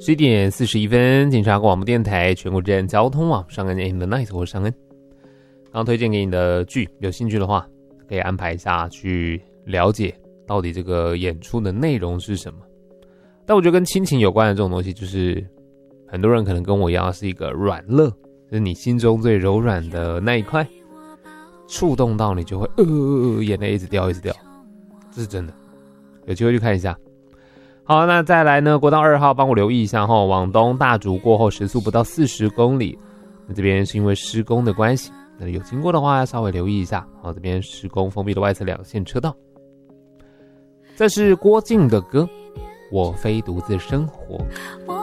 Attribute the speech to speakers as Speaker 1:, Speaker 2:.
Speaker 1: 11:41，警察广播电台全国治安交通网上恩 in the night， 我是尚恩。刚刚推荐给你的剧，有兴趣的话，可以安排一下去了解到底这个演出的内容是什么。但我觉得跟亲情有关的这种东西，就是很多人可能跟我一样是一个软肋，就是你心中最柔软的那一块，触动到你就会眼泪一直掉，这是真的。有机会去看一下。好，那再来呢？国道2号帮我留意一下哈，往东大竹过后时速不到40公里，那这边是因为施工的关系，那有经过的话要稍微留意一下。好，这边施工封闭了外侧2线车道。这是郭靖的歌《我非独自生活》。